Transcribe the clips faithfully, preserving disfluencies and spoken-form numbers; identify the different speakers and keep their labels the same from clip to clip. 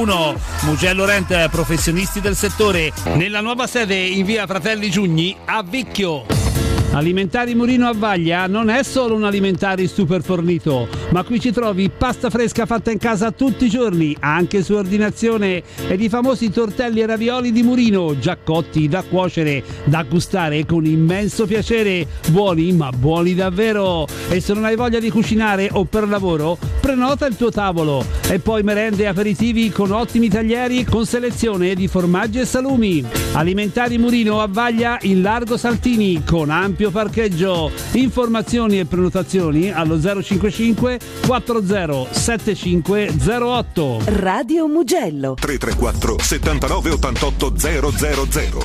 Speaker 1: uno. Mugello Rent, professionisti del settore, nella nuova sede in via Fratelli Giugni a Vicchio. Alimentari Murino a Vaglia non è solo un alimentari super fornito, ma qui ci trovi pasta fresca fatta in casa tutti i giorni, anche su ordinazione, ed i famosi tortelli e ravioli di Murino, già cotti, da cuocere, da gustare con immenso piacere, buoni ma buoni davvero. E se non hai voglia di cucinare o per lavoro, prenota il tuo tavolo. E poi merende e aperitivi con ottimi taglieri con selezione di formaggi e salumi. Alimentari Murino a Vaglia in Largo Saltini con ampio parcheggio. Informazioni e prenotazioni allo zero cinquantacinque quaranta settantacinque zero otto.
Speaker 2: Radio Mugello
Speaker 3: tre tre quattro settantanove ottantotto zero zero zero.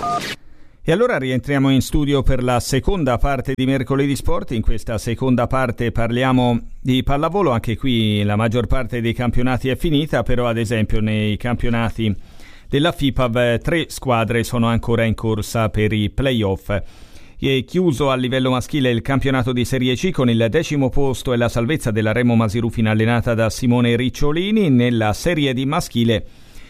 Speaker 4: E allora rientriamo in studio per la seconda parte di Mercoledì Sport. In questa seconda parte parliamo di pallavolo. Anche qui la maggior parte dei campionati è finita, però ad esempio nei campionati della FIPAV tre squadre sono ancora in corsa per i play-off. È chiuso a livello maschile il campionato di Serie C con il decimo posto e la salvezza della Remo Masirufina allenata da Simone Ricciolini. Nella Serie D maschile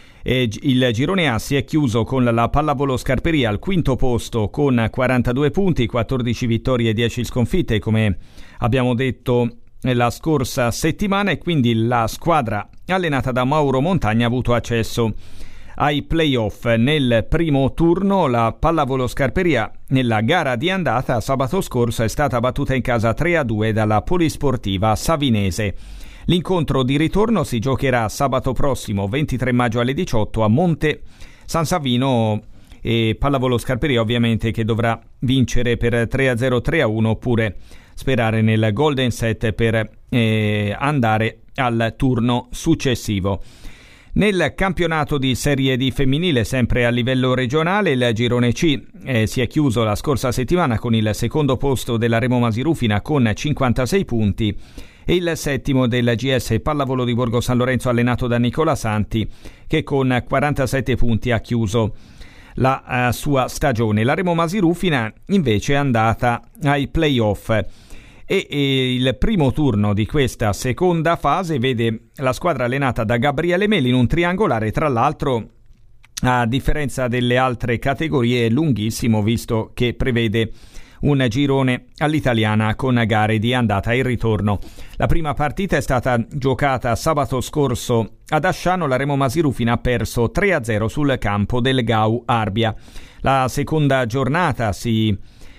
Speaker 4: e il girone A si è chiuso con la Pallavolo Scarperia al quinto posto con quarantadue punti, quattordici vittorie e dieci sconfitte, come abbiamo detto la scorsa settimana, e quindi la squadra allenata da Mauro Montagna ha avuto accesso ai play-off. Nel primo turno la Pallavolo Scarperia nella gara di andata sabato scorso è stata battuta in casa tre a due dalla Polisportiva Savinese. L'incontro di ritorno si giocherà sabato prossimo ventitré maggio alle diciotto a Monte San Savino, e Pallavolo Scarperia ovviamente che dovrà vincere per tre a zero, tre a uno oppure sperare nel Golden Set per eh, andare al turno successivo. Nel campionato di Serie D femminile, sempre a livello regionale, il girone C eh, si è chiuso la scorsa settimana con il secondo posto della Remo Masirufina con cinquantasei punti e il settimo del G S Pallavolo di Borgo San Lorenzo allenato da Nicola Santi, che con quarantasette punti ha chiuso la uh, sua stagione. La Remo Masirufina invece è andata ai play-off. E, e il primo turno di questa seconda fase vede la squadra allenata da Gabriele Meli in un triangolare, tra l'altro a differenza delle altre categorie lunghissimo, visto che prevede un girone all'italiana con gare di andata e ritorno. La prima partita è stata giocata sabato scorso ad Asciano. La Remo Masirufina ha perso tre a zero sul campo del Gau Arbia. La seconda giornata si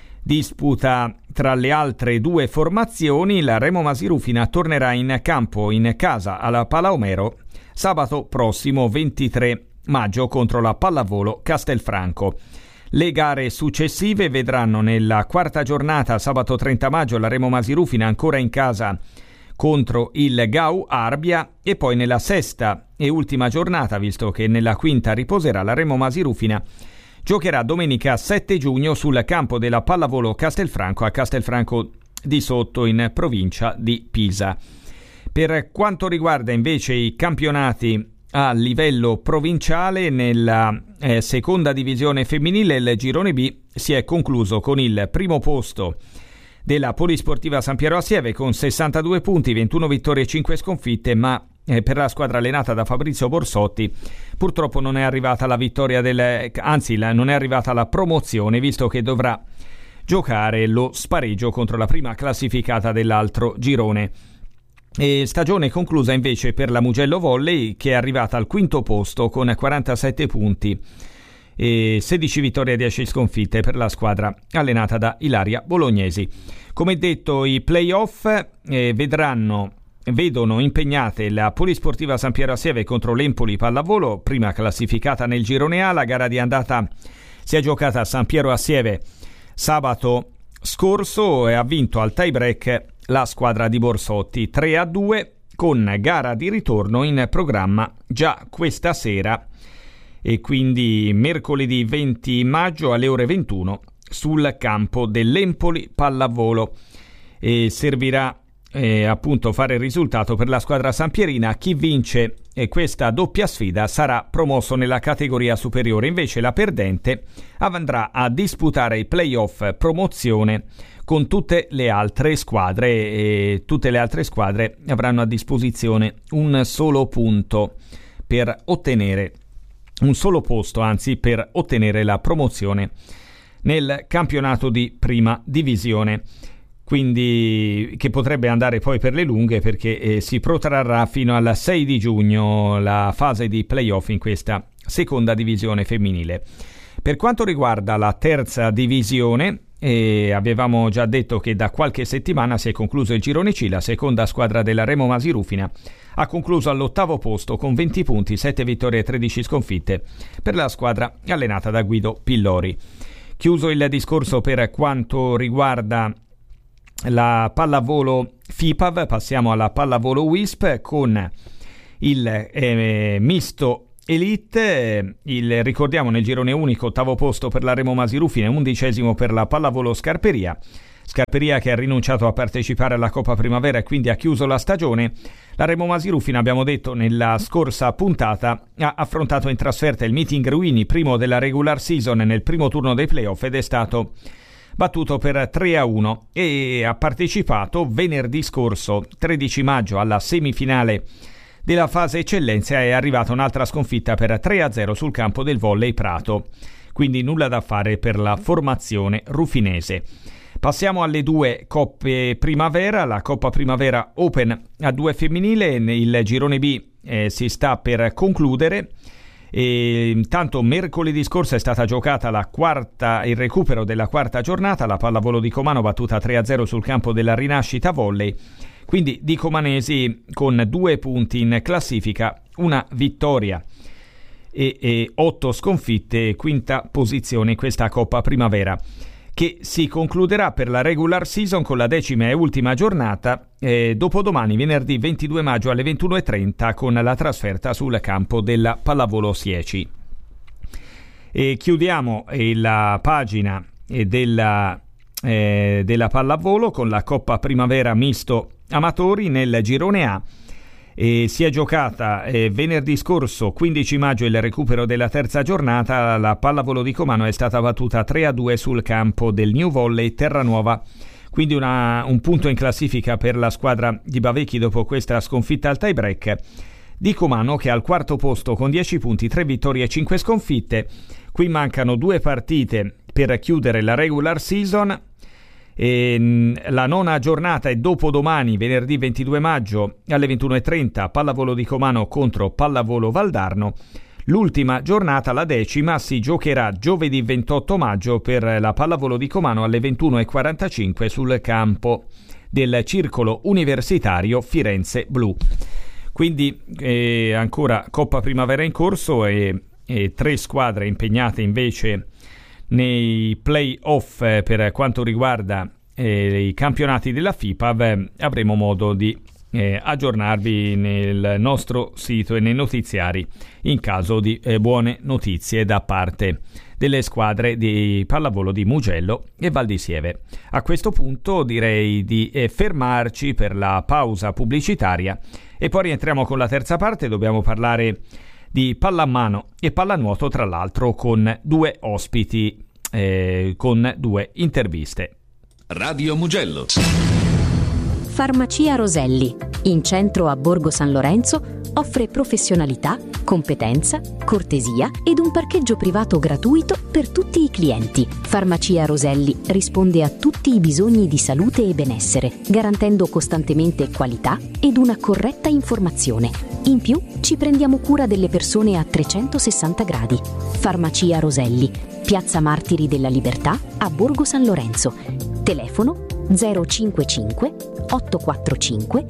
Speaker 4: disputa tra le altre due formazioni. La Remo Masirufina tornerà in campo in casa alla Palaomero sabato prossimo ventitré maggio contro la Pallavolo Castelfranco. Le gare successive vedranno nella quarta giornata sabato trenta maggio la Remo Masirufina ancora in casa contro il Gau Arbia, e poi nella sesta e ultima giornata, visto che nella quinta riposerà, la Remo Masirufina giocherà domenica sette giugno sul campo della Pallavolo Castelfranco a Castelfranco di Sotto in provincia di Pisa. Per quanto riguarda invece i campionati a livello provinciale, nella eh, seconda divisione femminile il girone B si è concluso con il primo posto della Polisportiva San Piero Assieve con sessantadue punti, ventuno vittorie e cinque sconfitte, ma eh, per la squadra allenata da Fabrizio Borsotti purtroppo non è arrivata la vittoria del, anzi la, non è arrivata la promozione, visto che dovrà giocare lo spareggio contro la prima classificata dell'altro girone. E stagione conclusa invece per la Mugello Volley, che è arrivata al quinto posto con quarantasette punti e sedici vittorie e dieci sconfitte per la squadra allenata da Ilaria Bolognesi. Come detto, i play-off eh, vedranno vedono impegnate la Polisportiva San Piero Assieve contro l'Empoli Pallavolo, prima classificata nel girone A. La gara di andata si è giocata a San Piero Assieve sabato scorso e ha vinto al tie break la squadra di Borsotti tre a due, con gara di ritorno in programma già questa sera, e quindi mercoledì venti maggio alle ore ventuno sul campo dell'Empoli Pallavolo. E servirà eh, appunto fare il risultato per la squadra sampierina. Chi vince eh, questa doppia sfida sarà promosso nella categoria superiore, invece la perdente andrà a disputare i play-off promozione con tutte le altre squadre, e tutte le altre squadre avranno a disposizione un solo punto per ottenere un solo posto, anzi per ottenere la promozione nel campionato di prima divisione, quindi che potrebbe andare poi per le lunghe, perché eh, si protrarrà fino al sei di giugno la fase di playoff in questa seconda divisione femminile. Per quanto riguarda la terza divisione, eh, avevamo già detto che da qualche settimana si è concluso il girone C. La seconda squadra della Remo Masirufina ha concluso all'ottavo posto con venti punti, sette vittorie e tredici sconfitte per la squadra allenata da Guido Pillori. Chiuso il discorso per quanto riguarda la pallavolo F I P A V, passiamo alla pallavolo W I S P con il eh, misto Elite. Il, ricordiamo, nel girone unico ottavo posto per la Remo Masirufina e undicesimo per la pallavolo Scarperia. Scarperia che ha rinunciato a partecipare alla Coppa Primavera e quindi ha chiuso la stagione. La Remo Masirufina, abbiamo detto nella scorsa puntata, ha affrontato in trasferta il Meeting Ruini, primo della regular season, nel primo turno dei playoff, ed è stato battuto per tre a uno e ha partecipato venerdì scorso, tredici maggio, alla semifinale della fase eccellenza. È arrivata un'altra sconfitta per tre a zero sul campo del Volley Prato, quindi nulla da fare per la formazione rufinese. Passiamo alle due coppe primavera. La Coppa Primavera Open a due femminile, il girone B eh, si sta per concludere. E intanto mercoledì scorso è stata giocata la quarta, il recupero della quarta giornata. La pallavolo di Comano battuta tre a zero sul campo della Rinascita Volley, quindi di comanesi con due punti in classifica, una vittoria e, e otto sconfitte, quinta posizione in questa Coppa Primavera, che si concluderà per la regular season con la decima e ultima giornata eh, dopodomani, venerdì ventidue maggio alle ventuno e trenta, con la trasferta sul campo della pallavolo Sieci. E chiudiamo eh, la pagina eh, della, eh, della pallavolo con la Coppa Primavera Misto Amatori nel girone A. E si è giocata eh, venerdì scorso, quindici maggio, il recupero della terza giornata. La pallavolo di Comano è stata battuta tre a due sul campo del New Volley Terranuova, quindi una, un punto in classifica per la squadra di Bavecchi dopo questa sconfitta al tie break. Di Comano che è al quarto posto con dieci punti, tre vittorie e cinque sconfitte. Qui mancano due partite per chiudere la regular season. E la nona giornata è dopodomani, venerdì ventidue maggio alle ventuno e trenta, pallavolo di Comano contro pallavolo Valdarno. L'ultima giornata, la decima, si giocherà giovedì ventotto maggio per la pallavolo di Comano alle ventuno e quarantacinque sul campo del circolo universitario Firenze Blu. Quindi eh, ancora Coppa Primavera in corso e, e tre squadre impegnate invece nei play-off eh, per quanto riguarda eh, i campionati della F I P A V. Avremo modo di eh, aggiornarvi nel nostro sito e nei notiziari in caso di eh, buone notizie da parte delle squadre di pallavolo di Mugello e Val di Sieve. A questo punto direi di eh, fermarci per la pausa pubblicitaria e poi rientriamo con la terza parte. Dobbiamo parlare di pallamano e pallanuoto, tra l'altro con due ospiti, eh, con due interviste.
Speaker 2: Radio Mugello.
Speaker 5: Farmacia Roselli, in centro a Borgo San Lorenzo, offre professionalità, competenza, cortesia ed un parcheggio privato gratuito per tutti i clienti. Farmacia Roselli risponde a tutti i bisogni di salute e benessere, garantendo costantemente qualità ed una corretta informazione. In più, ci prendiamo cura delle persone a trecentosessanta gradi. Farmacia Roselli, Piazza Martiri della Libertà a Borgo San Lorenzo. Telefono zero cinquantacinque ottocentoquarantacinque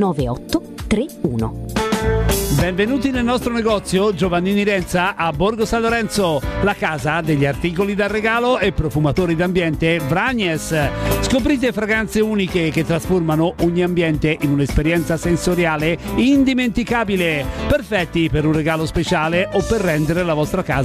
Speaker 5: novantotto trentuno.
Speaker 1: Benvenuti nel nostro negozio Giovannini Renza a Borgo San Lorenzo, la casa degli articoli da regalo e profumatori d'ambiente Vragnes. Scoprite fragranze uniche che trasformano ogni ambiente in un'esperienza sensoriale indimenticabile, perfetti per un regalo speciale o per rendere la vostra casa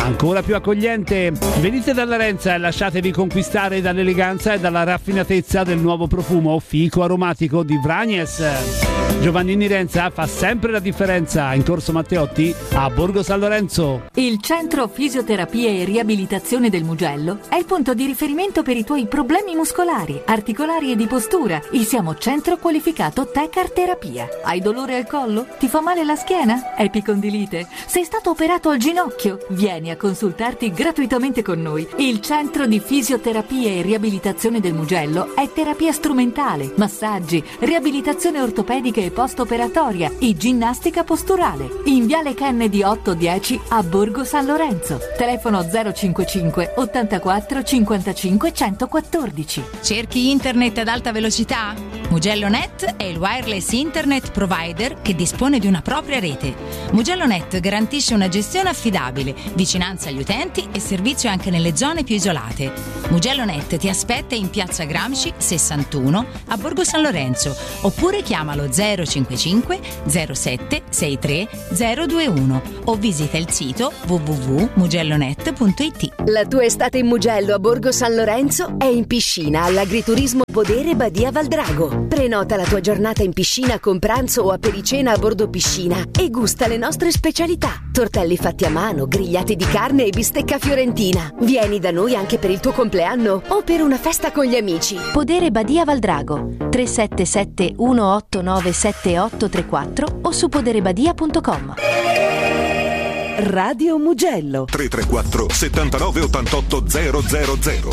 Speaker 1: ancora più accogliente. Venite dalla Renza e lasciatevi conquistare dall'eleganza e dalla raffinatezza del nuovo profumo fico aromatico di Vragnes. Giovannini Renza fa sempre la differenza, in Corso Matteotti a Borgo San Lorenzo.
Speaker 6: Il Centro Fisioterapia e Riabilitazione del Mugello è il punto di riferimento per i tuoi problemi muscolari, articolari e di postura. Il siamo centro qualificato Tecar Terapia. Hai dolore al collo? Ti fa male la schiena? Epicondilite? Sei stato operato al ginocchio? Vieni a consultarti gratuitamente con noi. Il Centro di Fisioterapia e Riabilitazione del Mugello è terapia strumentale, massaggi, riabilitazione ortopedica e post-operatoria e ginnastica posturale. In Viale Kennedy otto dieci a Borgo San Lorenzo. Telefono zero cinquantacinque ottantaquattro cinquantacinque centoquattordici.
Speaker 7: Cerchi internet ad alta velocità? MugelloNet è il wireless internet provider che dispone di una propria rete. MugelloNet garantisce una gestione affidabile, vicinanza agli utenti e servizio anche nelle zone più isolate. MugelloNet ti aspetta in Piazza Gramsci sessantuno a Borgo San Lorenzo oppure chiamalo zero cinquantacinque zero sette sessantatré zero ventuno o visita il sito w w w punto mugellonet punto i t.
Speaker 8: La tua estate in Mugello a Borgo San Lorenzo è in piscina all'agriturismo Podere Badia Valdrago. Prenota la tua giornata in piscina con pranzo o apericena a bordo piscina e gusta le nostre specialità: tortelli fatti a mano, grigliati di carne e bistecca fiorentina. Vieni da noi anche per il tuo compleanno o per una festa con gli amici.
Speaker 5: Podere Badia Valdrago tre sette sette uno otto nove sette otto tre quattro o su poderebadia punto com.
Speaker 8: Radio Mugello
Speaker 3: tre tre quattro settantanove ottantotto zero zero zero.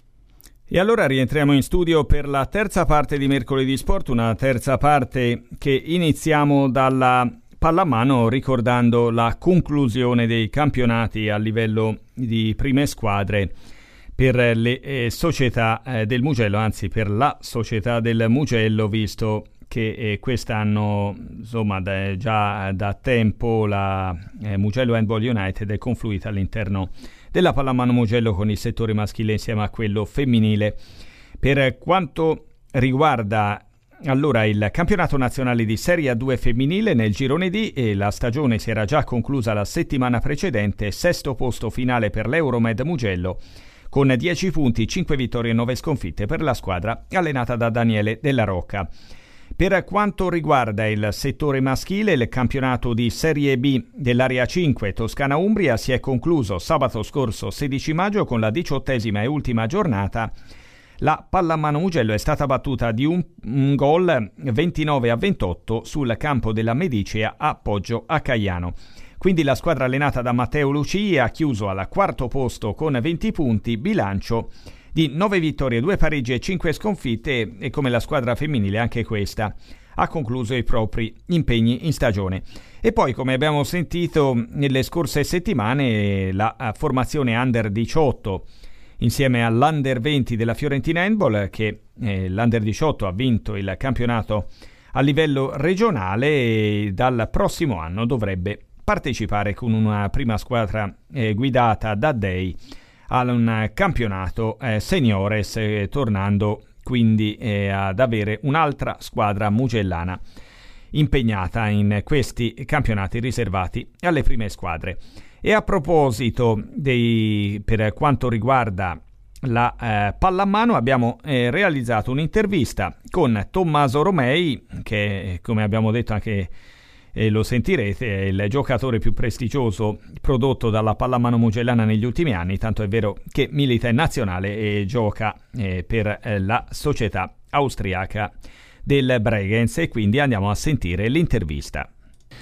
Speaker 4: E allora rientriamo in studio per la terza parte di Mercoledì Sport, una terza parte che iniziamo dalla pallamano ricordando la conclusione dei campionati a livello di prime squadre per le eh, società eh, del Mugello, anzi per la società del Mugello, visto che eh, quest'anno, insomma, da, già da tempo la eh, Mugello Handball United è confluita all'interno della pallamano Mugello con il settore maschile insieme a quello femminile. Per quanto riguarda allora il campionato nazionale di Serie A due femminile, nel girone D e la stagione si era già conclusa la settimana precedente, sesto posto finale per l'Euromed Mugello con dieci punti, cinque vittorie e nove sconfitte per la squadra allenata da Daniele Della Rocca. Per quanto riguarda il settore maschile, il campionato di Serie B dell'Area cinque Toscana-Umbria si è concluso sabato scorso sedici maggio con la diciottesima e ultima giornata. La pallamano Mugello è stata battuta di un, un gol ventinove a ventotto sul campo della Medicea a Poggio a Caiano. Quindi la squadra allenata da Matteo Lucii ha chiuso al quarto posto con venti punti, bilancio di nove vittorie, due pareggi e cinque sconfitte, e come la squadra femminile anche questa ha concluso i propri impegni in stagione. E poi, come abbiamo sentito nelle scorse settimane, la formazione Under diciotto insieme all'Under venti della Fiorentina Handball, che eh, l'Under diciotto ha vinto il campionato a livello regionale e dal prossimo anno dovrebbe partecipare con una prima squadra eh, guidata da Dei a un campionato eh, seniores, eh, tornando quindi eh, ad avere un'altra squadra mugellana impegnata in questi campionati riservati alle prime squadre. E a proposito dei, per quanto riguarda la eh, pallamano, abbiamo eh, realizzato un'intervista con Tommaso Romei, che come abbiamo detto anche e lo sentirete, è il giocatore più prestigioso prodotto dalla pallamano mugellana negli ultimi anni, tanto è vero che milita in nazionale e gioca eh, per eh, la società austriaca del Bregenz, e quindi andiamo a sentire l'intervista.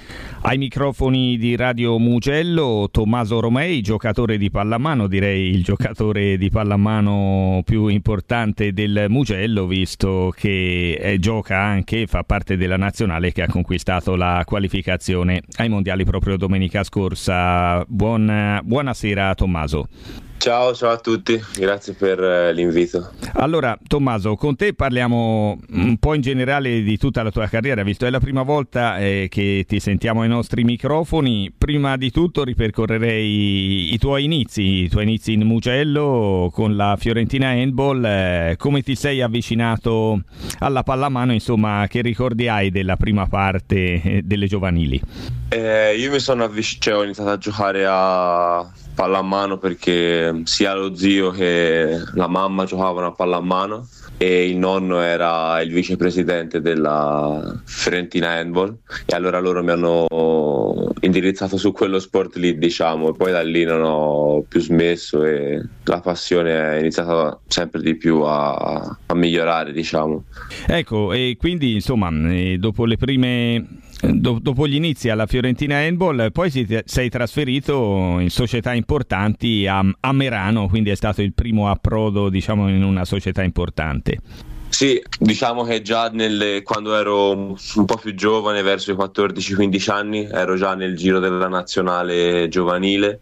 Speaker 4: Ai microfoni di Radio Mugello Tommaso Romei, giocatore di pallamano, direi il giocatore di pallamano più importante del Mugello, visto che eh, gioca anche, fa parte della nazionale che ha conquistato la qualificazione ai mondiali proprio domenica scorsa. Buon, buonasera Tommaso.
Speaker 9: Ciao, ciao a tutti, grazie per eh, l'invito.
Speaker 4: Allora Tommaso, con te parliamo un po' in generale di tutta la tua carriera, visto che è la prima volta eh, che ti sentiamo ai nostri microfoni. Prima di tutto ripercorrerei i tuoi inizi, i tuoi inizi in Mugello con la Fiorentina Handball, eh, come ti sei avvicinato alla pallamano, insomma che ricordi hai della prima parte eh, delle giovanili?
Speaker 9: Eh, io mi sono avvicinato, cioè, ho iniziato a giocare a pallamano perché sia lo zio che la mamma giocavano a pallamano e il nonno era il vicepresidente della Fiorentina Handball, e allora loro mi hanno indirizzato su quello sport lì, diciamo, e poi da lì non ho più smesso e la passione è iniziata sempre di più a, a migliorare, diciamo.
Speaker 4: Ecco, e quindi insomma dopo le prime dopo gli inizi alla Fiorentina Handball poi si, sei trasferito in società importanti a, a Merano, quindi è stato il primo approdo, diciamo, in una società importante.
Speaker 9: Sì, diciamo che già nelle, quando ero un po' più giovane, verso i quattordici quindici anni, ero già nel giro della nazionale giovanile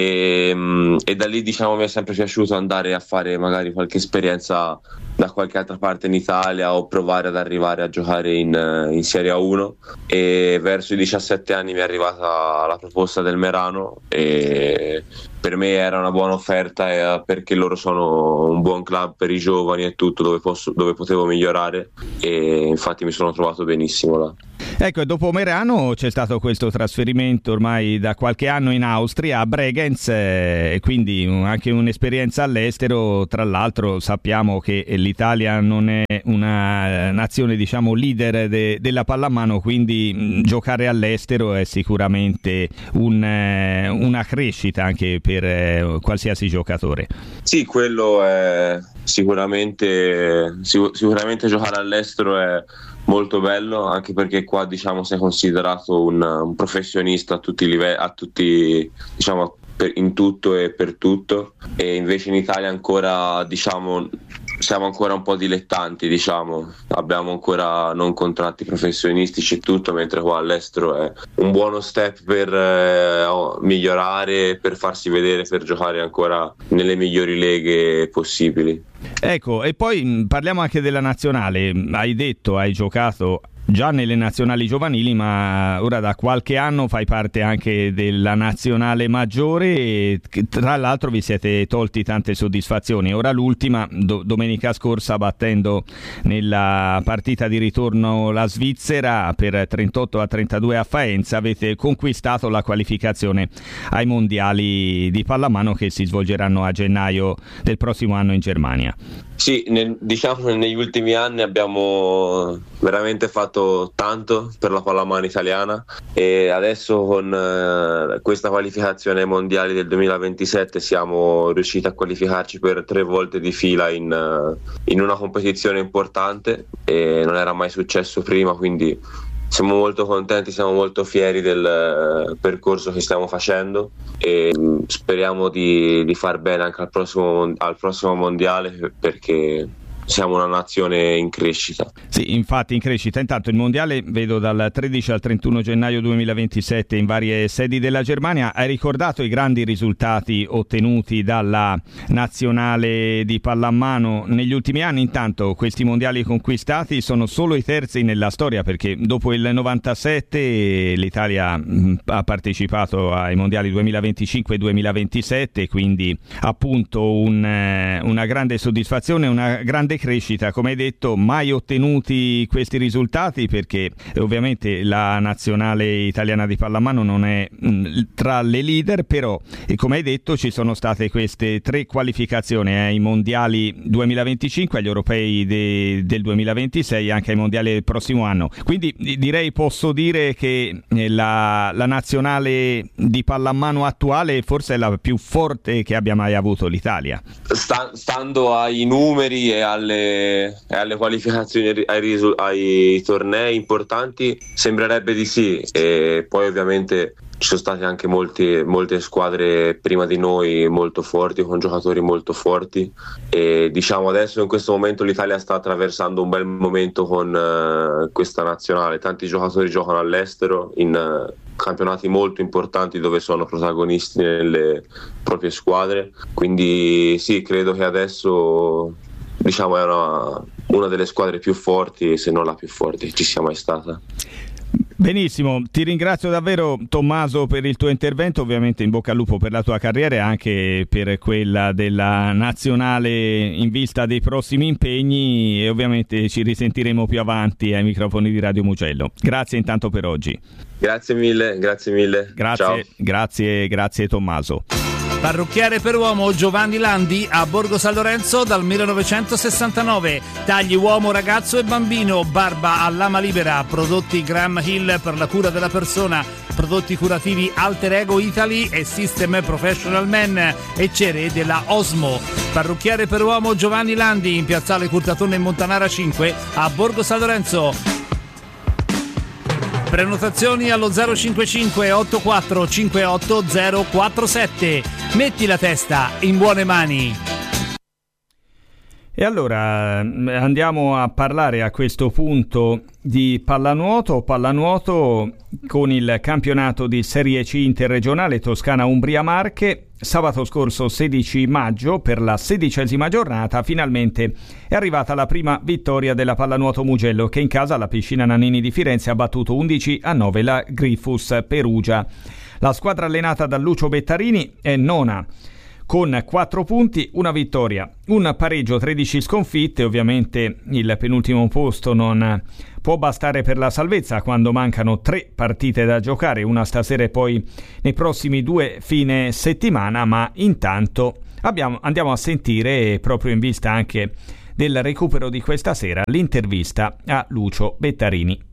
Speaker 9: e, e da lì, diciamo, mi è sempre piaciuto andare a fare magari qualche esperienza da qualche altra parte in Italia o provare ad arrivare a giocare in, in Serie A uno, e verso i diciassette anni mi è arrivata la proposta del Merano e per me era una buona offerta perché loro sono un buon club per i giovani e tutto, dove, posso, dove potevo migliorare, e infatti mi sono trovato benissimo là.
Speaker 4: Ecco, dopo Merano c'è stato questo trasferimento ormai da qualche anno in Austria, a Bregenz, e quindi anche un'esperienza all'estero. Tra l'altro sappiamo che l'Italia non è una nazione, diciamo, leader de, della pallamano, quindi giocare all'estero è sicuramente un, una crescita anche per qualsiasi giocatore.
Speaker 9: Sì, quello è sicuramente, sicuramente giocare all'estero è molto bello, anche perché qua, diciamo, sei considerato un, un professionista a tutti i livelli, a tutti, diciamo, per, in tutto e per tutto, e invece in Italia ancora, diciamo, siamo ancora un po' dilettanti, diciamo, abbiamo ancora non contratti professionistici e tutto, mentre qua all'estero è un buono step per eh, migliorare, per farsi vedere, per giocare ancora nelle migliori leghe possibili.
Speaker 4: Ecco, e poi parliamo anche della nazionale. Hai detto, hai giocato già nelle nazionali giovanili, ma ora da qualche anno fai parte anche della nazionale maggiore e tra l'altro vi siete tolti tante soddisfazioni. Ora l'ultima, do- domenica scorsa, battendo nella partita di ritorno la Svizzera per trentotto a trentadue a Faenza, avete conquistato la qualificazione ai mondiali di pallamano che si svolgeranno a gennaio del prossimo anno in Germania.
Speaker 9: Sì, nel, diciamo che negli ultimi anni abbiamo veramente fatto tanto per la pallamano italiana, e adesso con eh, questa qualificazione ai mondiali del duemilaventisette siamo riusciti a qualificarci per tre volte di fila in, uh, in una competizione importante, e non era mai successo prima, quindi siamo molto contenti, siamo molto fieri del uh, percorso che stiamo facendo, e um, speriamo di, di far bene anche al prossimo, al prossimo mondiale, perché siamo una nazione in crescita.
Speaker 4: Sì, infatti in crescita. Intanto il mondiale vedo dal tredici al trentuno gennaio duemilaventisette in varie sedi della Germania. Hai ricordato i grandi risultati ottenuti dalla nazionale di pallamano negli ultimi anni. Intanto questi mondiali conquistati sono solo i terzi nella storia, perché dopo il novantasette l'Italia ha partecipato ai mondiali duemilaventicinque e duemilaventisette, quindi appunto un, una grande soddisfazione, una grande crescita. Come hai detto, mai ottenuti questi risultati, perché ovviamente la nazionale italiana di pallamano non è mh, tra le leader, però e come hai detto ci sono state queste tre qualificazioni ai mondiali duemilaventicinque, agli europei de, del duemilaventisei e anche ai mondiali del prossimo anno. Quindi direi, posso dire che la, la nazionale di pallamano attuale forse è la più forte che abbia mai avuto l'Italia.
Speaker 9: Sta, stando ai numeri e alle Alle, alle qualificazioni, ai, risu- ai tornei importanti, sembrerebbe di sì, e poi ovviamente ci sono state anche molte, molte squadre prima di noi molto forti, con giocatori molto forti, e diciamo adesso in questo momento l'Italia sta attraversando un bel momento con uh, questa nazionale. Tanti giocatori giocano all'estero in uh, campionati molto importanti dove sono protagonisti nelle proprie squadre, quindi sì, credo che adesso, diciamo, è una, una delle squadre più forti, se non la più forte che ci sia mai stata.
Speaker 4: Benissimo, ti ringrazio davvero Tommaso per il tuo intervento, ovviamente in bocca al lupo per la tua carriera e anche per quella della nazionale in vista dei prossimi impegni, e ovviamente ci risentiremo più avanti ai microfoni di Radio Mugello. Grazie intanto per oggi.
Speaker 9: Grazie mille, grazie mille.
Speaker 4: Grazie,
Speaker 9: Ciao.
Speaker 4: grazie, grazie Tommaso.
Speaker 1: Parrucchiere per uomo Giovanni Landi a Borgo San Lorenzo dal millenovecentosessantanove. Tagli uomo, ragazzo e bambino, barba a lama libera, prodotti Graham Hill per la cura della persona, prodotti curativi Alter Ego Italy e System Professional Men e cere della Osmo. Parrucchiere per uomo Giovanni Landi in piazzale Curtatone in Montanara cinque a Borgo San Lorenzo. Prenotazioni allo zero cinquantacinque ottantaquattro cinquantotto zero quarantasette. Metti la testa in buone mani.
Speaker 4: E allora andiamo a parlare a questo punto di pallanuoto, pallanuoto con il campionato di Serie C interregionale Toscana-Umbria-Marche. Sabato scorso sedici maggio, per la sedicesima giornata, finalmente è arrivata la prima vittoria della Pallanuoto Mugello, che in casa alla Piscina Nannini di Firenze ha battuto undici a nove la Grifus Perugia. La squadra allenata da Lucio Bettarini è nona con quattro punti, una vittoria, un pareggio, tredici sconfitte. Ovviamente il penultimo posto non può bastare per la salvezza quando mancano tre partite da giocare, una stasera e poi nei prossimi due fine settimana, ma intanto abbiamo, andiamo a sentire, proprio in vista anche del recupero di questa sera, l'intervista a Lucio Bettarini.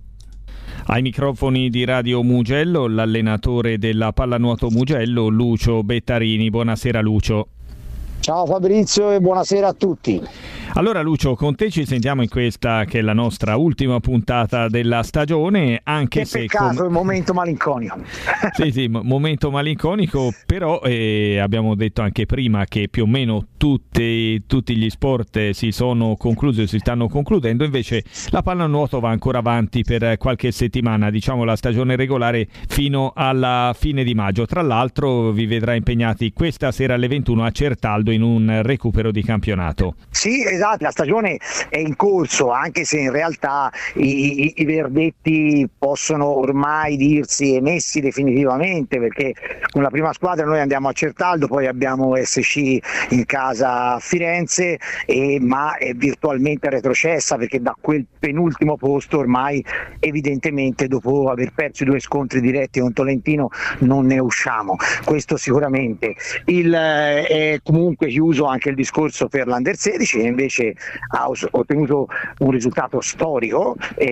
Speaker 4: Ai microfoni di Radio Mugello l'allenatore della Pallanuoto Mugello, Lucio Bettarini. Buonasera Lucio.
Speaker 10: Ciao Fabrizio e buonasera a tutti.
Speaker 4: Allora Lucio, con te ci sentiamo in questa che è la nostra ultima puntata della stagione, anche
Speaker 10: che
Speaker 4: se...
Speaker 10: peccato,
Speaker 4: com-
Speaker 10: il momento malinconico.
Speaker 4: Sì, sì, momento malinconico, però eh, abbiamo detto anche prima che più o meno tutti, tutti gli sport si sono conclusi o si stanno concludendo, invece la pallanuoto va ancora avanti per qualche settimana, diciamo la stagione regolare fino alla fine di maggio. Tra l'altro vi vedrà impegnati questa sera alle ventuno a Certaldo in un recupero di campionato.
Speaker 10: Sì, esatto, la stagione è in corso, anche se in realtà i, i, i verdetti possono ormai dirsi emessi definitivamente, perché con la prima squadra noi andiamo a Certaldo, poi abbiamo S C in casa a Firenze, e, ma è virtualmente retrocessa, perché da quel penultimo posto ormai evidentemente dopo aver perso i due scontri diretti con Tolentino non ne usciamo, questo sicuramente. Il, eh, è comunque chiuso anche il discorso per l'Under sedici, che invece ha ottenuto un risultato storico,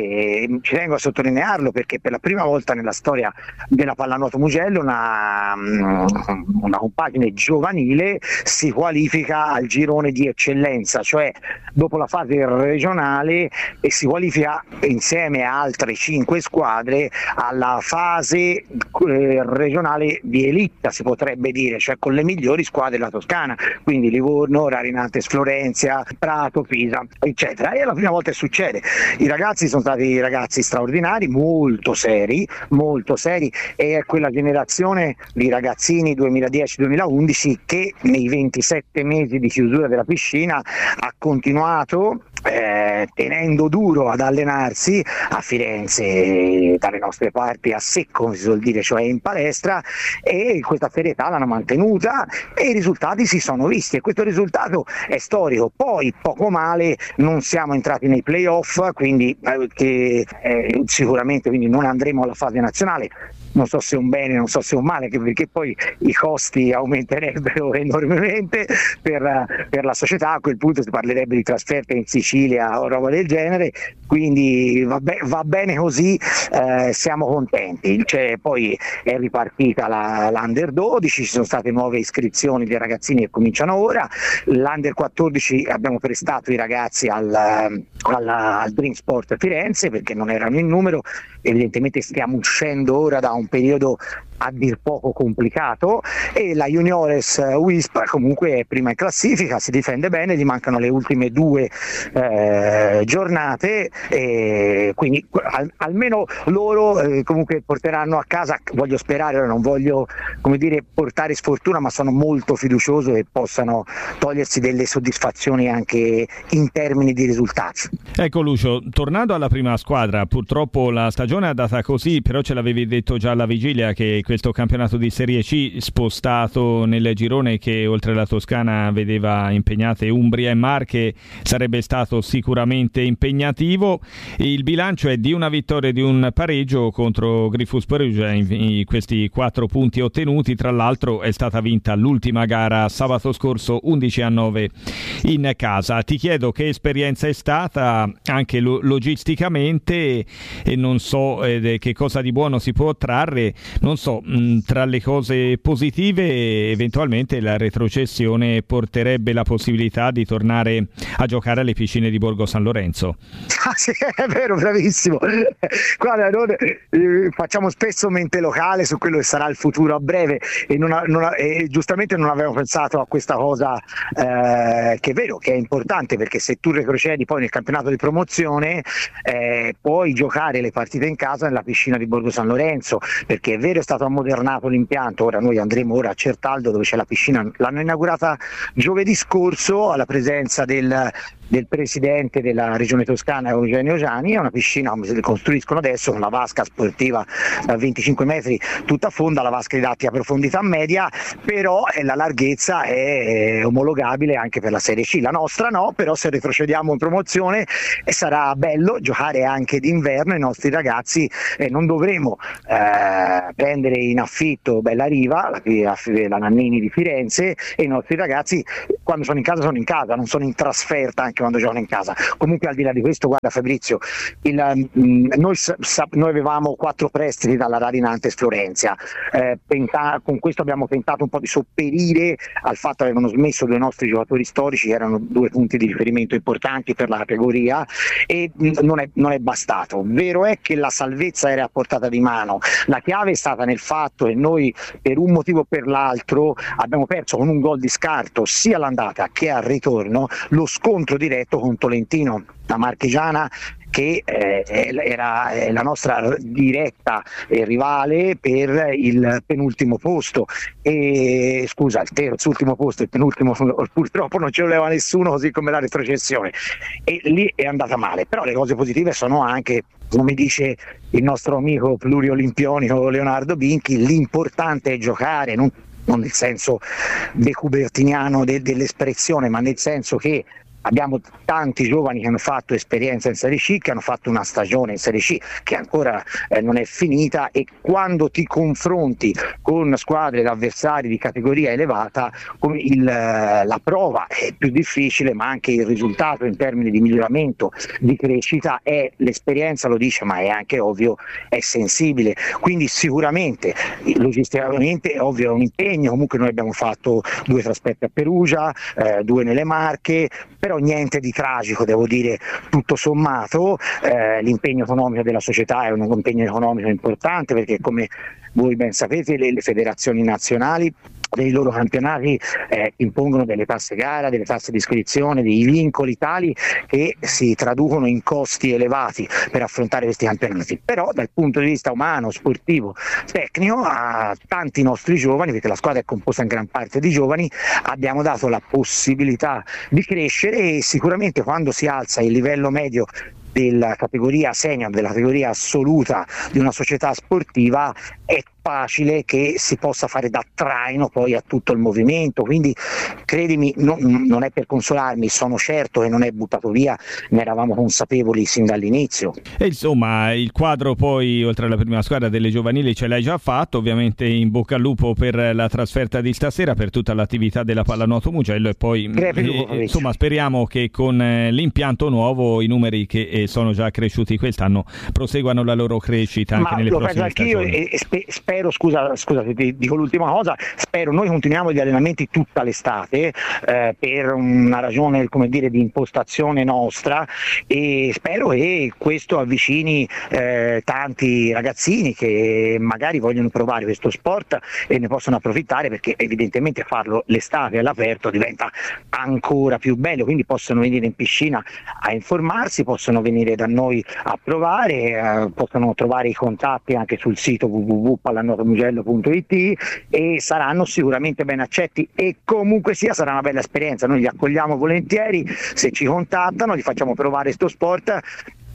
Speaker 10: e ci tengo a sottolinearlo perché per la prima volta nella storia della Pallanuoto Mugello una, una compagine giovanile si qualifica al girone di eccellenza, cioè dopo la fase regionale, e si qualifica insieme a altre cinque squadre alla fase eh, regionale di elite, si potrebbe dire, cioè con le migliori squadre della Toscana, quindi Livorno, Rarinantes Florenzia, Prato, Pisa, eccetera. E è la prima volta che succede. I ragazzi sono stati ragazzi straordinari, molto seri, molto seri, e è quella generazione di ragazzini duemiladieci duemilaundici che nei ventisette mesi di chiusura della piscina ha continuato eh, tenendo duro ad allenarsi a Firenze, dalle nostre parti a secco, come si suol dire, cioè in palestra, e questa serietà l'hanno mantenuta e i risultati si sono visti, e questo risultato è storico. Poi poco male non siamo entrati nei playoff, quindi eh, che eh, sicuramente quindi non andremo alla fase nazionale. Non so se è un bene, non so se è un male, anche perché poi i costi aumenterebbero enormemente per, per la società. A quel punto si parlerebbe di trasferte in Sicilia o roba del genere, quindi va, be- va bene così, eh, siamo contenti. Cioè, poi è ripartita la, l'Under dodici, ci sono state nuove iscrizioni dei ragazzini che cominciano ora. L'Under quattordici abbiamo prestato i ragazzi al, al, al Dream Sport Firenze perché non erano in numero. Evidentemente stiamo uscendo ora da un periodo a dir poco complicato, e la Juniores Wisp comunque è prima in classifica, si difende bene, gli mancano le ultime due eh, giornate, e quindi al, almeno loro eh, comunque porteranno a casa, voglio sperare, non voglio come dire portare sfortuna, ma sono molto fiducioso che possano togliersi delle soddisfazioni anche in termini di risultati.
Speaker 4: Ecco Lucio, tornando alla prima squadra, purtroppo la stagione è andata così, però ce l'avevi detto già alla vigilia che questo campionato di Serie C, spostato nel girone che oltre alla Toscana vedeva impegnate Umbria e Marche, sarebbe stato sicuramente impegnativo. Il bilancio è di una vittoria e di un pareggio contro Grifus Perugia in, in questi quattro punti ottenuti. Tra l'altro è stata vinta l'ultima gara sabato scorso undici a nove in casa. Ti chiedo che esperienza è stata anche lo, logisticamente e non so eh, che cosa di buono si può trarre. Non so, mh, tra le cose positive eventualmente la retrocessione porterebbe la possibilità di tornare a giocare alle piscine di Borgo San Lorenzo.
Speaker 10: Ah, sì, è vero, bravissimo. Guarda, non, eh, facciamo spesso mente locale su quello che sarà il futuro a breve e, non ha, non ha, e giustamente non avevo pensato a questa cosa eh, che è vero, che è importante, perché se tu retrocedi poi nel campionato di promozione eh, puoi giocare le partite in casa nella piscina di Borgo San Lorenzo, perché è vero, è stato ammodernato l'impianto. Ora noi andremo ora a Certaldo, dove c'è la piscina, l'hanno inaugurata giovedì scorso alla presenza del del presidente della regione toscana Eugenio Giani. È una piscina come si costruiscono adesso, con la vasca sportiva da venticinque metri tutta fonda, la vasca didatti a profondità media, però la larghezza è omologabile anche per la Serie C. La nostra no, però se retrocediamo in promozione e sarà bello giocare anche d'inverno. I nostri ragazzi eh, non dovremo eh, prendere in affitto Bella Riva, la, la Nannini di Firenze, e i nostri ragazzi quando sono in casa sono in casa, non sono in trasferta anche quando giocano in casa. Comunque, al di là di questo, guarda Fabrizio, il, mh, noi, sa, noi avevamo quattro prestiti dalla Radinantes Florenzia, eh, penta, con questo abbiamo tentato un po' di sopperire al fatto che avevano smesso due nostri giocatori storici, erano due punti di riferimento importanti per la categoria, e mh, non, è, non è bastato. Vero è che la salvezza era a portata di mano, la chiave è stata nel fatto che noi per un motivo o per l'altro abbiamo perso con un gol di scarto sia all'andata che al ritorno lo scontro diretto con Tolentino, la marchigiana, che eh, era la nostra diretta eh, rivale per il penultimo posto, e scusa il terzo ultimo posto, il penultimo purtroppo non ce lo leva nessuno, così come la retrocessione, e lì è andata male. Però le cose positive sono anche, come dice il nostro amico pluriolimpionico Leonardo Binchi, l'importante è giocare, non, non nel senso decubertiniano de, dell'espressione, ma nel senso che abbiamo tanti giovani che hanno fatto esperienza in Serie C, che hanno fatto una stagione in Serie C che ancora eh, non è finita, e quando ti confronti con squadre ed avversari di categoria elevata, il, la prova è più difficile, ma anche il risultato in termini di miglioramento, di crescita, è l'esperienza, lo dice, ma è anche ovvio, è sensibile. Quindi sicuramente logisticamente è ovvio, è un impegno. Comunque noi abbiamo fatto due trasferte a Perugia, eh, due nelle Marche, però niente di tragico, devo dire, tutto sommato. Eh, l'impegno economico della società è un impegno economico importante, perché come voi ben sapete le, le federazioni nazionali dei loro campionati eh, impongono delle tasse gara, delle tasse di iscrizione, dei vincoli tali che si traducono in costi elevati per affrontare questi campionati. Però dal punto di vista umano, sportivo, tecnico, a tanti nostri giovani, perché la squadra è composta in gran parte di giovani, abbiamo dato la possibilità di crescere, e sicuramente quando si alza il livello medio della categoria senior, della categoria assoluta di una società sportiva, è facile che si possa fare da traino poi a tutto il movimento. Quindi credimi, no, non è per consolarmi, sono certo che non è buttato via, ne eravamo consapevoli sin dall'inizio.
Speaker 4: E insomma il quadro poi, oltre alla prima squadra delle giovanili, ce l'hai già fatto. Ovviamente in bocca al lupo per la trasferta di stasera, per tutta l'attività della Pallanuoto Mugello, e poi eh, insomma speriamo che con eh, l'impianto nuovo i numeri che eh, sono già cresciuti quest'anno proseguano la loro crescita anche
Speaker 10: Ma
Speaker 4: nelle
Speaker 10: lo
Speaker 4: prossime
Speaker 10: penso anch'io, e, e spe- spero, scusa, scusa se ti dico l'ultima cosa, spero, noi continuiamo gli allenamenti tutta l'estate eh, per una ragione, come dire, di impostazione nostra, e spero che questo avvicini eh, tanti ragazzini che magari vogliono provare questo sport e ne possono approfittare, perché evidentemente farlo l'estate all'aperto diventa ancora più bello, quindi possono venire in piscina a informarsi, possono venire da noi a provare, eh, possono trovare i contatti anche sul sito w w w punto pallanuoto mugello punto i t, e saranno sicuramente ben accetti, e comunque sia sarà una bella esperienza. Noi li accogliamo volentieri, se ci contattano li facciamo provare sto sport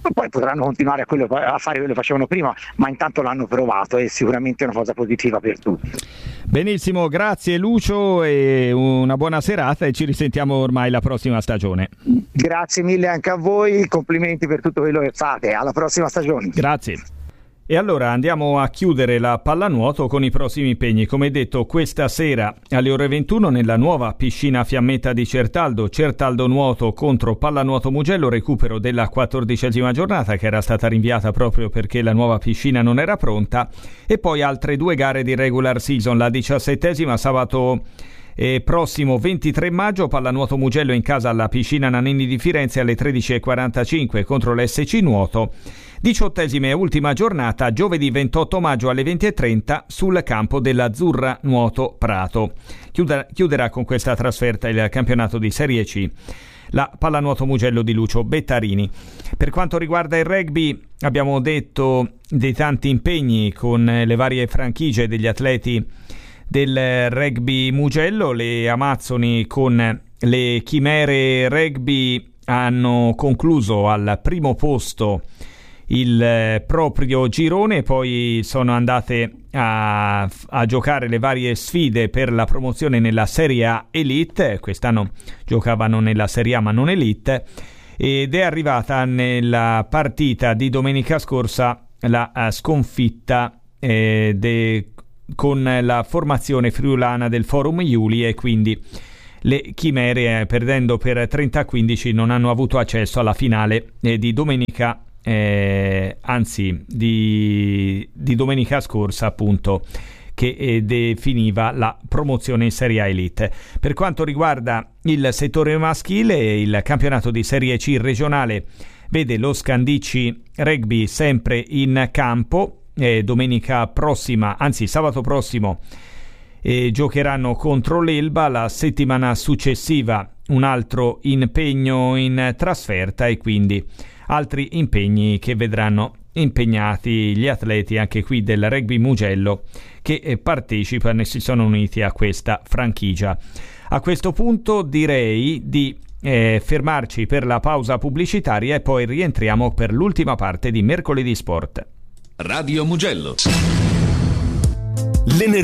Speaker 10: poi potranno continuare a, quello, a fare quello che facevano prima, ma intanto l'hanno provato e sicuramente è una cosa positiva per tutti.
Speaker 4: Benissimo, grazie Lucio e una buona serata e ci risentiamo ormai la prossima stagione.
Speaker 10: Grazie mille anche a voi, complimenti per tutto quello che fate, alla prossima stagione.
Speaker 4: Grazie. E allora andiamo a chiudere la pallanuoto con i prossimi impegni. Come detto, questa sera alle ore ventuno nella nuova piscina Fiammetta di Certaldo, Certaldo Nuoto contro Pallanuoto Mugello, recupero della quattordicesima giornata che era stata rinviata proprio perché la nuova piscina non era pronta, e poi altre due gare di regular season. La diciassettesima sabato E prossimo ventitré maggio Pallanuoto Mugello in casa alla piscina Nannini di Firenze alle tredici e quarantacinque contro l'S C Nuoto. Diciottesima e ultima giornata giovedì ventotto maggio alle venti e trenta sul campo dell'Azzurra Nuoto Prato. Chiuderà, chiuderà con questa trasferta il campionato di Serie C la Pallanuoto Mugello di Lucio Bettarini. Per quanto riguarda il rugby, abbiamo detto dei tanti impegni con le varie franchigie degli atleti del rugby Mugello. Le Amazzoni con le Chimere Rugby hanno concluso al primo posto il proprio girone, poi sono andate a, a giocare le varie sfide per la promozione nella Serie A Elite. Quest'anno giocavano nella Serie A ma non Elite, ed è arrivata nella partita di domenica scorsa la uh, sconfitta eh, de con la formazione friulana del Forum Iuli, e quindi le Chimere, eh, perdendo per trenta a quindici, non hanno avuto accesso alla finale eh, di domenica eh, anzi di, di domenica scorsa, appunto, che eh, definiva la promozione in Serie A Elite. Per quanto riguarda il settore maschile, il campionato di Serie C regionale vede lo Scandicci Rugby sempre in campo. Eh, domenica prossima, anzi sabato prossimo, eh, giocheranno contro l'Elba. La settimana successiva un altro impegno in trasferta, e quindi altri impegni che vedranno impegnati gli atleti anche qui del rugby Mugello che eh, partecipano e si sono uniti a questa franchigia. A questo punto direi di eh, fermarci per la pausa pubblicitaria e poi rientriamo per l'ultima parte di Mercoledì Sport.
Speaker 2: Radio Mugello.